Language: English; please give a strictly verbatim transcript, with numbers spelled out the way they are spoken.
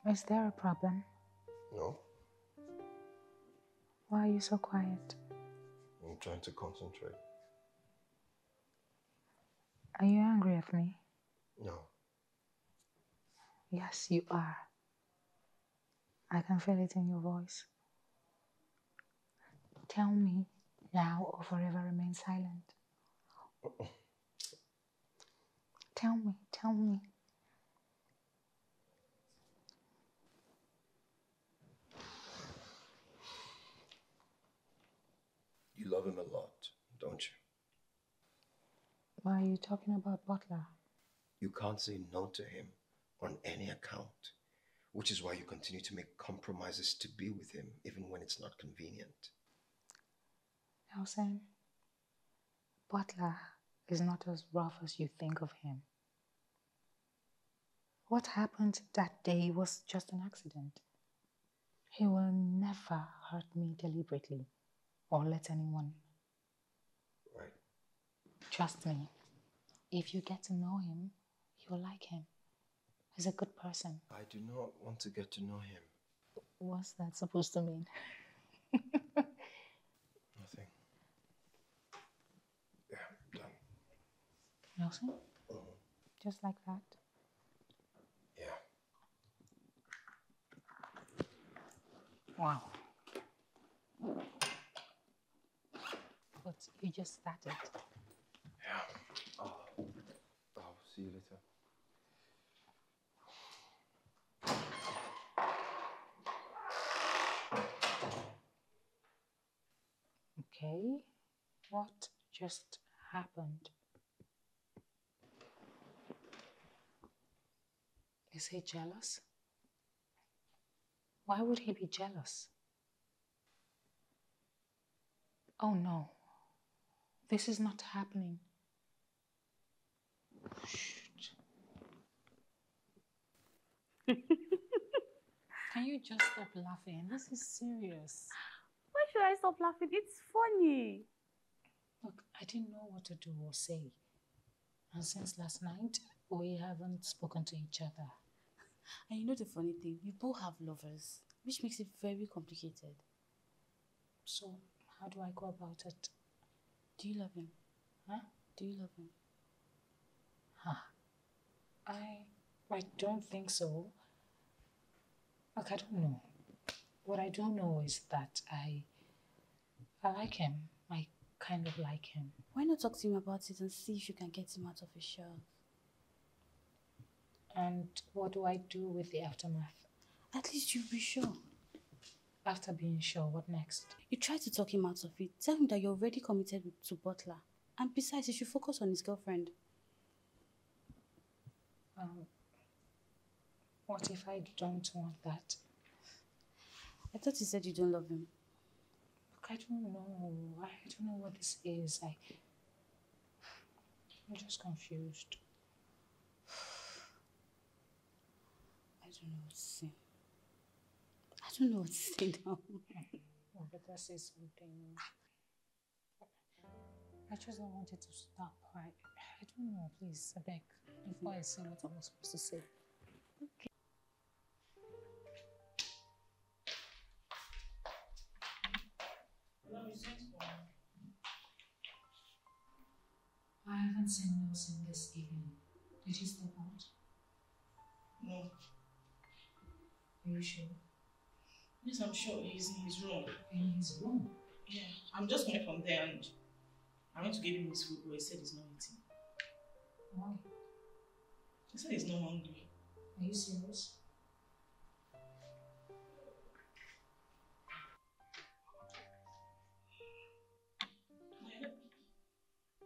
Is there a problem? No. Why are you so quiet? I'm trying to concentrate. Are you angry at me? No. Yes, you are. I can feel it in your voice. Tell me now or forever remain silent. Tell me, tell me. You love him a lot, don't you? Why are you talking about Butler? You can't say no to him on any account, which is why you continue to make compromises to be with him even when it's not convenient. Nelson, Butler is not as rough as you think of him. What happened that day was just an accident. He will never hurt me deliberately or let anyone. Right. Trust me, if you get to know him, you'll like him. He's a good person. I do not want to get to know him. What's that supposed to mean? Nothing. Yeah, done. Nelson? Mm-hmm. Just like that? Yeah. Wow. But you just started. Yeah. Oh. I'll see you later. Okay. What just happened? Is he jealous? Why would he be jealous? Oh no. This is not happening. Shoot. Can you just stop laughing? This is serious. Why should I stop laughing? It's funny. Look, I didn't know what to do or say. And since last night, we haven't spoken to each other. And you know the funny thing? You both have lovers, which makes it very complicated. So, how do I go about it? Do you love him? Huh? Do you love him? Huh. I, I don't think so. Look, I don't know. What I do know is that I, I like him. I kind of like him. Why not talk to him about it and see if you can get him out of his shell? And what do I do with the aftermath? At least you'll be sure. After being sure, what next? You try to talk him out of it. Tell him that you're already committed to Butler. And besides, he should focus on his girlfriend. Um, what if I don't want that? I thought you said you don't love him. Look, I don't know. I don't know what this is. I, I'm just confused. I don't know what to say. I don't know what to say now. I better say something. I just don't want it to stop. I, I don't know. Please, I beg. Before I say what I'm supposed to say. Okay. I haven't seen Nelson this evening. Did he step out? No. Are you sure? Yes, I'm sure he's in his room. In his room? Yeah. I'm just coming from there and I went to give him his food, but he said he's not eating. Why? He said he's not hungry. Are you serious?